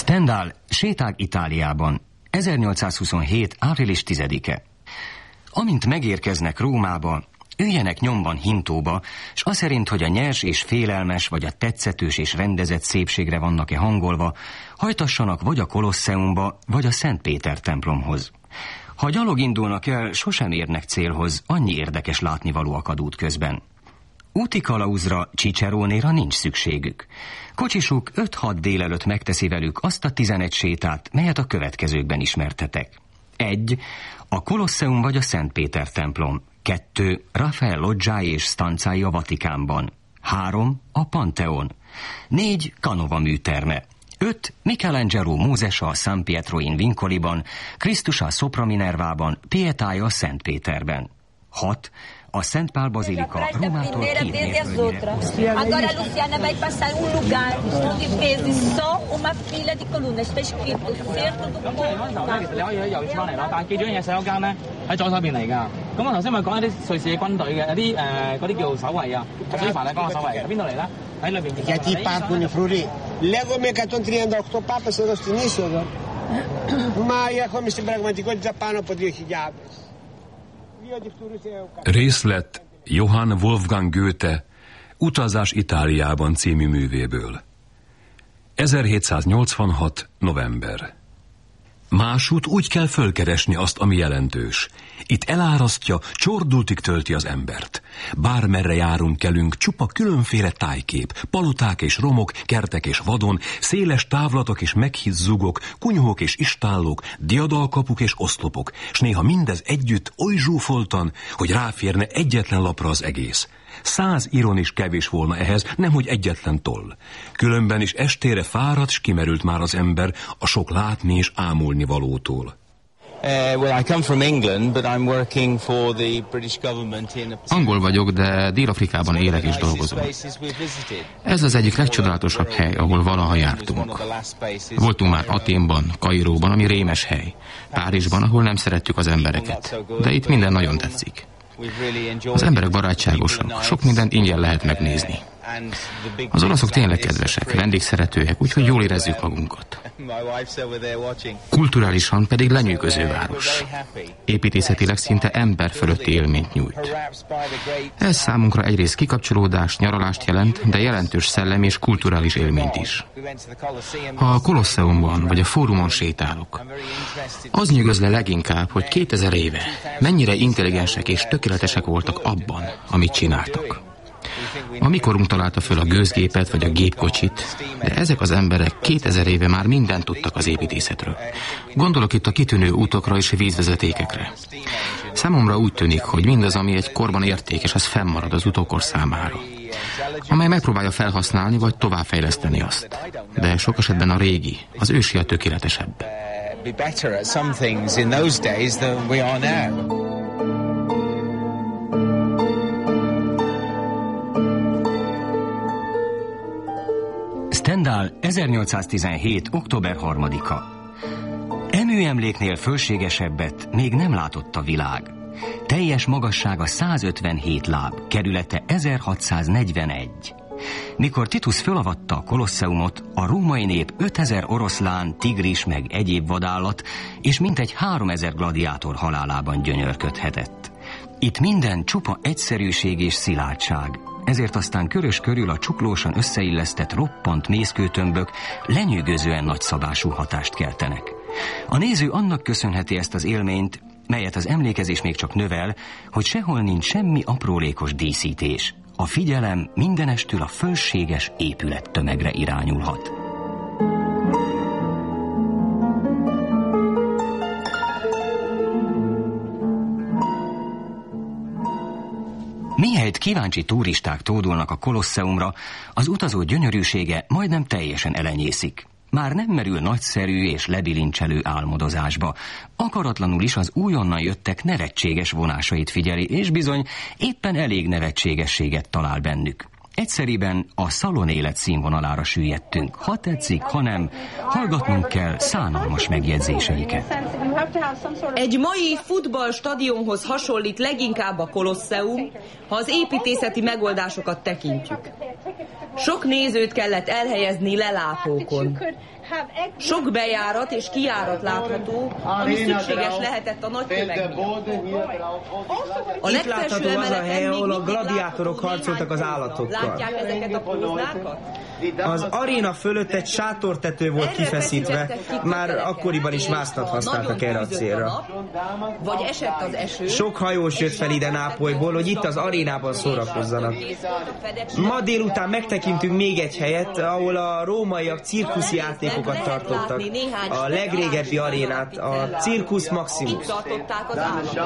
Stendhal sétál Itáliában, 1827. április 10-e. Amint megérkeznek Rómába, üljenek nyomban hintóba, s az szerint, hogy a nyers és félelmes, vagy a tetszetős és rendezett szépségre vannak-e hangolva, hajtassanak vagy a Kolosseumba, vagy a Szent Péter templomhoz. Ha gyalog indulnak el, sosem érnek célhoz, annyi érdekes látnivaló akad útközben. Úti kalauzra, Cicerónéra nincs szükségük. Kocsisuk 5-6 délelőtt megteszi velük azt a 11 sétát, melyet a következőkben ismertetek. 1. A Kolosseum vagy a Szent Péter templom. 2. Raphael loggiái és stancái a Vatikánban. 3. A Pantheon. 4. Canova műterme. 5. Michelangelo Mózesa a San Pietro in Vincoliban, Krisztus a Sopra Minervában, Pietája a Szent Péterben. 6. A Szent Pál bazilika Rómától 2 mérföldnyire. Agora Luciana vai passar lugar onde fez só uma fila de colunas, está escrito certo do povo. 但記住一樣嘢，洗手間咧喺左手邊嚟㗎。咁我頭先咪講一啲瑞士嘅軍隊嘅，有啲嗰啲叫守衛啊，所以凡係講個守衛，邊度嚟咧？喺裏邊。 Γιατί υπάρχουν οι φρουροί. Λέγομαι 138 πάπες εδώ στην είσοδο. Μα έχουμε στην πραγματικότητα πάνω από 2.000. Részlet Johann Wolfgang Goethe Utazás Itáliában című művéből. 1786. november. Másút úgy kell fölkeresni azt, ami jelentős. Itt elárasztja, csordultig tölti az embert. Bármerre járunk, kelünk, csupa különféle tájkép, paloták és romok, kertek és vadon, széles távlatok és meghitt zugok, kunyhók és istállók, diadalkapuk és oszlopok, s néha mindez együtt oly zsúfoltan, hogy ráférne egyetlen lapra az egész. 100 iron is kevés volna ehhez, nemhogy egyetlen toll. Különben is estére fáradt, s kimerült már az ember a sok látni és ámulni valótól. Angol vagyok, de Dél-Afrikában élek és dolgozom. Ez az egyik legcsodálatosabb hely, ahol valaha jártunk. Voltunk már Athénban, Kairóban, ami rémes hely. Párizsban, ahol nem szeretjük az embereket. De itt minden nagyon tetszik. Az emberek barátságosak, sok mindent ingyen lehet megnézni. Az olaszok tényleg kedvesek, vendégszeretőek, úgyhogy jól érezzük magunkat. Kulturálisan pedig lenyűgöző város. Építészetileg szinte ember fölötti élményt nyújt. Ez számunkra egyrészt kikapcsolódást, nyaralást jelent, de jelentős szellemi és kulturális élményt is. Ha a Kolosseumban vagy a Fórumon sétálok, az nyűgöz le leginkább, hogy 2000 éve mennyire intelligensek és tökéletesek voltak abban, amit csináltak. A mi korunk találta föl a gőzgépet vagy a gépkocsit, de ezek az emberek 2000 éve már mindent tudtak az építészetről. Gondolok itt a kitűnő útokra és vízvezetékekre. Számomra úgy tűnik, hogy mindaz, ami egy korban értékes, az fennmarad az utókor számára, amely megpróbálja felhasználni vagy továbbfejleszteni azt. De sok esetben a régi, az ősi a tökéletesebb. Stendhal 1817. október 3-a. Emléknél fölségesebbet még nem látott a világ. Teljes magassága 157 láb, kerülete 1641. Mikor Titus fölavatta a Kolosseumot, a római nép 5000 oroszlán, tigris meg egyéb vadállat, és mintegy 3000 gladiátor halálában gyönyörködhetett. Itt minden csupa egyszerűség és szilárdság. Ezért aztán körös körül a csuklósan összeillesztett roppant mészkőtömbök lenyűgözően nagyszabású hatást keltenek. A néző annak köszönheti ezt az élményt, melyet az emlékezés még csak növel, hogy sehol nincs semmi aprólékos díszítés. A figyelem mindenestül a fölséges épülettömegre irányulhat. Mihelyt kíváncsi turisták tódulnak a Kolosseumra, az utazó gyönyörűsége majdnem teljesen elenyészik. Már nem merül nagyszerű és lebilincselő álmodozásba. Akaratlanul is az újonnan jöttek nevetséges vonásait figyeli, és bizony éppen elég nevetségességet talál bennük. Egyszeriben a szalonélet színvonalára süllyedtünk. Ha tetszik, ha nem, hallgatnunk kell szánalmas megjegyzéseiket. Egy mai futballstadionhoz hasonlít leginkább a Kolosseum, ha az építészeti megoldásokat tekintjük. Sok nézőt kellett elhelyezni lelátókon. Sok bejárat és kijárat látható, ami szükséges lehetett a nagy tömeg miatt. Itt látható az a hely, ahol a gladiátorok harcoltak az állatokkal. Látják ezeket a póznákat? Az aréna fölött egy sátortető volt kifeszítve, már akkoriban is vásznat használtak erre a célra. Vagy esett az eső. Sok hajós jött fel ide Nápolyból, hogy itt az arénában szórakozzanak. Ma délután megtekintünk még egy helyet, ahol a rómaiak cirkuszi játékokat tartottak. A legrégebbi arénát, a Circus Maximus. Itt tartották az állat.